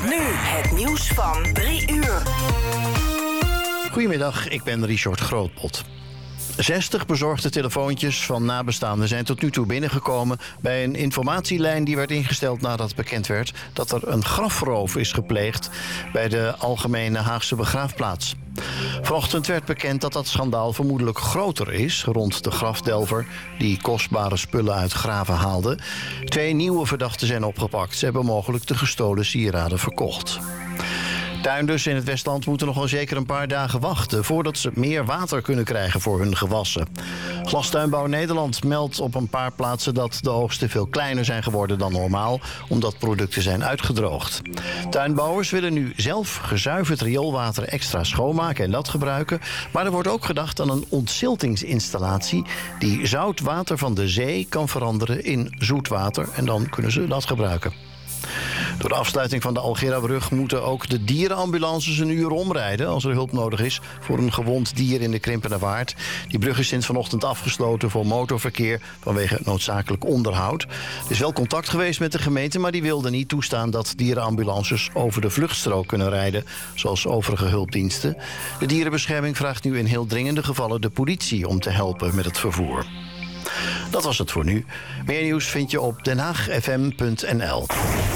Nu het nieuws van 3 uur. Goedemiddag, ik ben Richard Grootpot. 60 bezorgde telefoontjes van nabestaanden zijn tot nu toe binnengekomen bij een informatielijn die werd ingesteld nadat bekend werd dat er een grafroof is gepleegd bij de Algemene Haagse Begraafplaats. Vanochtend werd bekend dat dat schandaal vermoedelijk groter is rond de grafdelver die kostbare spullen uit graven haalde. 2 nieuwe verdachten zijn opgepakt. Ze hebben mogelijk de gestolen sieraden verkocht. Tuinders in het Westland moeten nog wel zeker een paar dagen wachten voordat ze meer water kunnen krijgen voor hun gewassen. Glastuinbouw Nederland meldt op een paar plaatsen dat de oogsten veel kleiner zijn geworden dan normaal, omdat producten zijn uitgedroogd. Tuinbouwers willen nu zelf gezuiverd rioolwater extra schoonmaken en dat gebruiken, maar er wordt ook gedacht aan een ontziltingsinstallatie die zout water van de zee kan veranderen in zoet water en dan kunnen ze dat gebruiken. Door de afsluiting van de Algerabrug moeten ook de dierenambulances een uur omrijden als er hulp nodig is voor een gewond dier in de Krimpenerwaard. Die brug is sinds vanochtend afgesloten voor motorverkeer vanwege noodzakelijk onderhoud. Er is wel contact geweest met de gemeente, maar die wilde niet toestaan dat dierenambulances over de vluchtstrook kunnen rijden, zoals overige hulpdiensten. De dierenbescherming vraagt nu in heel dringende gevallen de politie om te helpen met het vervoer. Dat was het voor nu. Meer nieuws vind je op denhaagfm.nl.